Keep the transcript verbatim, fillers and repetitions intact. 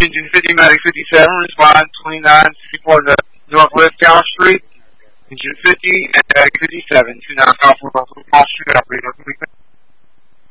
Engine fifty, Medic fifty-seven, respond twenty-nine sixty-four Northwest Cal Street. Engine fifty and Medic fifty-seven, two nine five four Northwest Cal Street, operator.